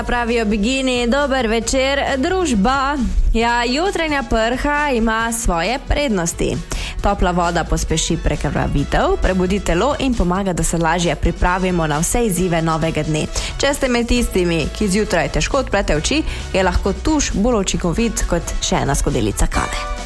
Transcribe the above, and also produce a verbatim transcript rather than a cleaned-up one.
Pravijo Bigini, dober večer, družba. Ja, jutranja prha ima svoje prednosti. Topla voda pospeši prekrvavitev, prebudi telo in pomaga, da se lažje pripravimo na vse izzive novega dne. Če ste med tistimi, ki zjutraj težko odprete oči, je lahko tuš bolj učinkovit kot še ena skodelica kave.